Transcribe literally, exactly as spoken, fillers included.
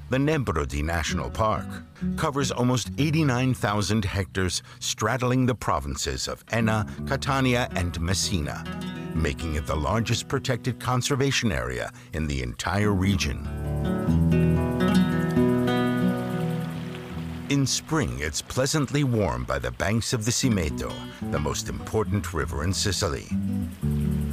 The Nebrodi National Park covers almost eighty-nine thousand hectares straddling the provinces of Enna, Catania, and Messina, making it the largest protected conservation area in the entire region. In spring, it's pleasantly warm by the banks of the Simeto, the most important river in Sicily.